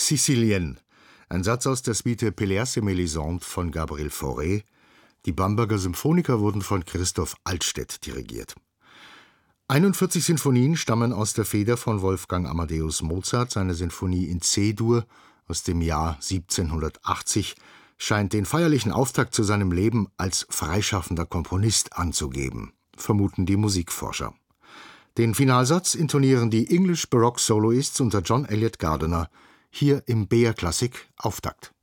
Sicilienne, ein Satz aus der Suite Pelléas et Mélisande von Gabriel Fauré. Die Bamberger Symphoniker wurden von Christoph Altstädt dirigiert. 41 Sinfonien stammen aus der Feder von Wolfgang Amadeus Mozart. Seine Sinfonie in C-Dur aus dem Jahr 1780 scheint den feierlichen Auftakt zu seinem Leben als freischaffender Komponist anzugeben, vermuten die Musikforscher. Den Finalsatz intonieren die English Baroque Soloists unter John Eliot Gardiner, hier im BR Klassik Auftakt.